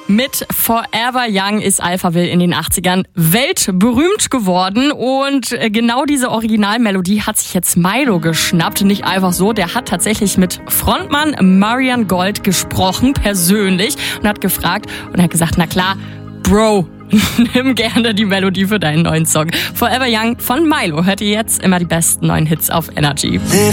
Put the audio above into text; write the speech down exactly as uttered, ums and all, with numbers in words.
Mit Forever Young ist Alphaville in den achtzigern weltberühmt geworden und genau diese Originalmelodie hat sich jetzt Milo geschnappt. Nicht einfach so, der hat tatsächlich mit Frontmann Marian Gold gesprochen, persönlich, und hat gefragt und hat gesagt, na klar, Bro, nimm gerne die Melodie für deinen neuen Song. Forever Young von Milo hört ihr jetzt immer die besten neuen Hits auf Energy.